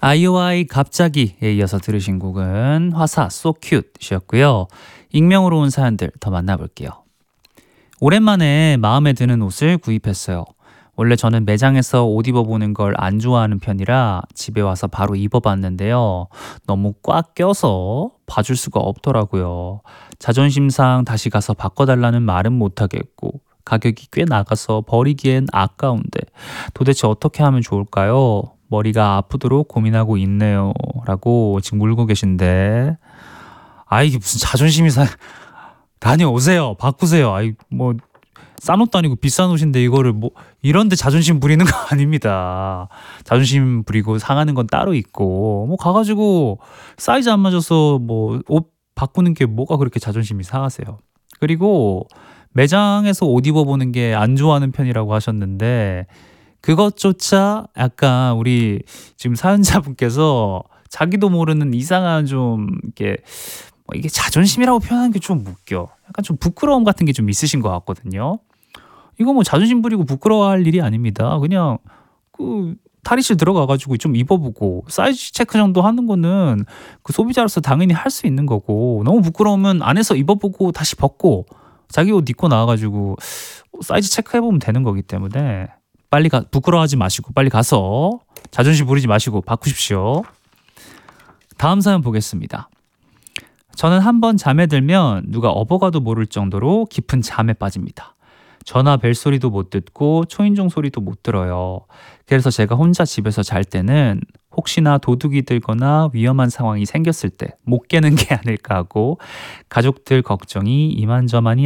아이오아이 갑자기에 이어서 들으신 곡은 화사 So Cute이었고요. 익명으로 온 사연들 더 만나볼게요. 오랜만에 마음에 드는 옷을 구입했어요. 원래 저는 매장에서 옷 입어보는 걸 안 좋아하는 편이라 집에 와서 바로 입어봤는데요. 너무 꽉 껴서 봐줄 수가 없더라고요. 자존심상 다시 가서 바꿔달라는 말은 못하겠고 가격이 꽤 나가서 버리기엔 아까운데 도대체 어떻게 하면 좋을까요? 머리가 아프도록 고민하고 있네요. 라고 지금 울고 계신데 이게 무슨 자존심이 다녀오세요. 바꾸세요. 뭐 싼 옷도 아니고 비싼 옷인데 이거를 뭐 이런데 자존심 부리는 거 아닙니다. 자존심 부리고 상하는 건 따로 있고 뭐 가가지고 사이즈 안 맞아서 뭐 옷 바꾸는 게 뭐가 그렇게 자존심이 상하세요. 그리고 매장에서 옷 입어보는 게 안 좋아하는 편이라고 하셨는데 그것조차 약간 우리 지금 사연자분께서 자기도 모르는 이상한 좀 이게 자존심이라고 표현하는 게 좀 웃겨. 약간 좀 부끄러움 같은 게 좀 있으신 것 같거든요. 이거 뭐 자존심 부리고 부끄러워할 일이 아닙니다. 그냥 그 탈의실 들어가가지고 좀 입어보고 사이즈 체크 정도 하는 거는 그 소비자로서 당연히 할 수 있는 거고 너무 부끄러우면 안에서 입어보고 다시 벗고 자기 옷 입고 나와가지고 사이즈 체크해보면 되는 거기 때문에 부끄러워하지 마시고 빨리 가서 자존심 부리지 마시고 바꾸십시오. 다음 사연 보겠습니다. 저는 한번 잠에 들면 누가 업어가도 모를 정도로 깊은 잠에 빠집니다. 전화 벨 소리도 못 듣고 초인종 소리도 못 들어요. 그래서 제가 혼자 집에서 잘 때는 혹시나 도둑이 들거나 위험한 상황이 생겼을 때 못 깨는 게 아닐까 하고 가족들 걱정이 이만저만이